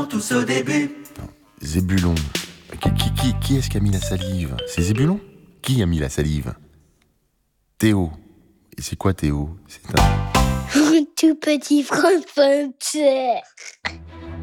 revenons tous au début. Zébulon. Qui est-ce qui a mis la salive? C'est Zébulon? Qui a mis la salive? Théo. Et c'est quoi Théo? C'est un... Tout petit français.